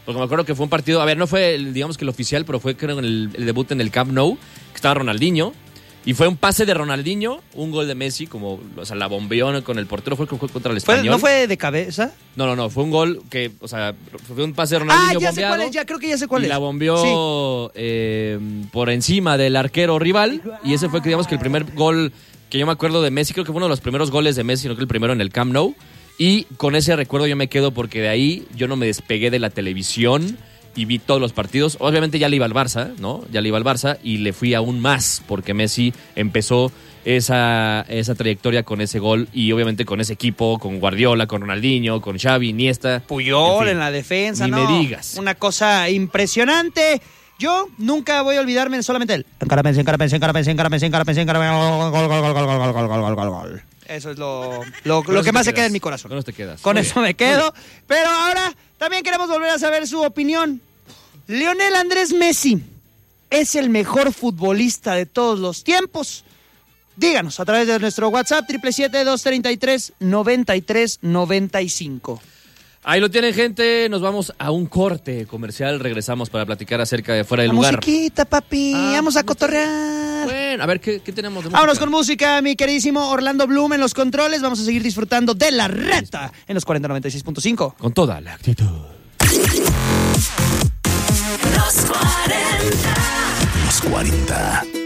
Porque me acuerdo que fue un partido, a ver, no fue, digamos que el oficial, pero fue creo el debut en el Camp Nou, que estaba Ronaldinho. Y fue un pase de Ronaldinho, un gol de Messi, como, o sea, la bombeó con el portero, fue contra el Español. ¿No fue de cabeza? No, fue un gol que, o sea, fue un pase de Ronaldinho ya bombeado. sé cuál es, creo que ya sé cuál es. Y la bombeó por encima del arquero rival, y ese fue, digamos, que el primer gol que yo me acuerdo de Messi, creo que fue uno de los primeros goles de Messi, sino que el primero en el Camp Nou, y con ese recuerdo yo me quedo porque de ahí yo no me despegué de la televisión y vi todos los partidos. Obviamente ya le iba al Barça, ¿no? Ya le iba al Barça y le fui aún más porque Messi empezó esa trayectoria con ese gol y obviamente con ese equipo, con Guardiola, con Ronaldinho, con Xavi, Iniesta. Puyol en la defensa, ni ¿no? me digas. Una cosa impresionante. Yo nunca voy a olvidarme solamente del gol. Eso es lo que más se queda en mi corazón. Con eso te quedas. Con eso me quedo. Pero ahora también queremos volver a saber su opinión. Lionel Andrés Messi es el mejor futbolista de todos los tiempos. Díganos a través de nuestro WhatsApp 777-233-9395. Ahí lo tienen, gente. Nos vamos a un corte comercial. Regresamos para platicar acerca de Fuera del Lugar. Musiquita, papi. Vamos a cotorrear. Bueno, a ver, ¿qué tenemos de música? Vámonos con música, mi queridísimo Orlando Bloom en los controles. Vamos a seguir disfrutando de La Reta en los 4096.5. Con toda la actitud. Los 40.